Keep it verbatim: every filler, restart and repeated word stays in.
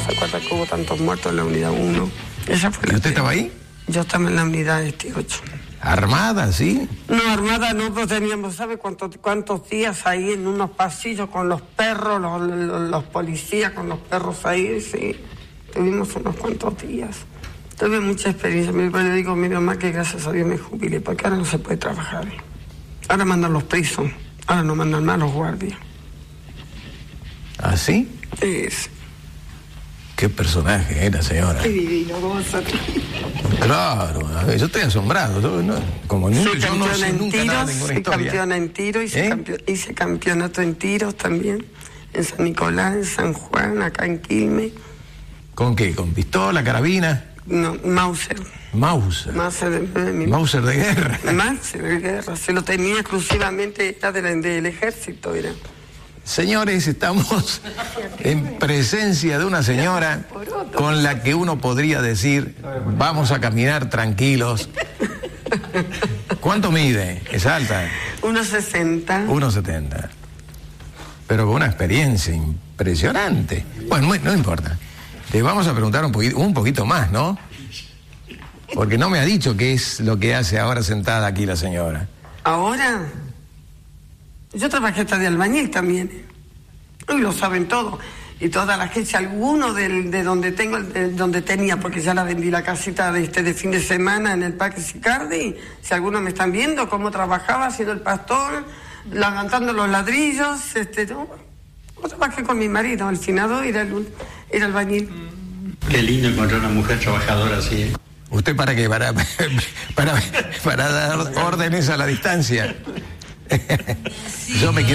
se acuerda que hubo tantos muertos en la unidad uno. Ella fue ¿Y la usted que... estaba ahí? Yo estaba en la unidad este ocho. ¿Armada, sí? No, armada no, pues teníamos, ¿sabe cuántos, cuántos días ahí en unos pasillos con los perros, los, los, los policías con los perros ahí? Sí, tuvimos unos cuantos días. Tuve mucha experiencia. Yo le digo a mi mamá que gracias a Dios me jubilé, porque ahora no se puede trabajar. Ahora mandan los presos, ahora no mandan más los guardias. ¿Ah, sí? Sí, sí. ¿Qué personaje era, señora? Qué divino, goza. Claro, a ver, yo estoy asombrado. Yo, no, como nunca, Soy yo no sé campeona en nunca nada de tiros, ninguna soy historia. campeona en tiros, hice, ¿Eh? campe- hice campeonato en tiros también, en San Nicolás, en San Juan, acá en Quilmes. ¿Con qué? ¿Con pistola, carabina? No, Mauser. Mauser. Mauser de, de mi Mauser de guerra. Mauser de guerra. Se lo tenía exclusivamente, era del, del ejército, era. Señores, estamos en presencia de una señora con la que uno podría decir, vamos a caminar tranquilos. ¿Cuánto mide? ¿Es alta? uno sesenta. uno setenta. Pero con una experiencia impresionante. Bueno, no importa. Le vamos a preguntar un poquito, un poquito más, ¿no? Porque no me ha dicho qué es lo que hace ahora sentada aquí la señora. Ahora, yo trabajé hasta de albañil también. Y lo saben todo. Y toda la gente, alguno del, de donde tengo, de donde tenía, porque ya la vendí la casita de este de fin de semana en el Parque Sicardi. Si algunos me están viendo cómo trabajaba, siendo el pastor, levantando los ladrillos, este, no. Yo trabajé con mi marido, al finado era el, era albañil. Qué lindo encontrar una mujer trabajadora así, ¿eh? ¿Usted para qué? Para, para, para dar órdenes a la distancia. Yo me quiero